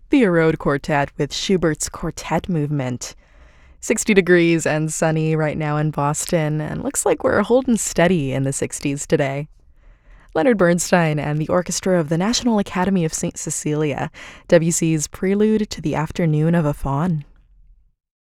The Erode Quartet with Schubert's Quartet Movement. 60 degrees and sunny right now in Boston, and looks like we're holding steady in the 60s today. Leonard Bernstein and the orchestra of the National Academy of St. Cecilia, Debussy's Prelude to the Afternoon of a Faun.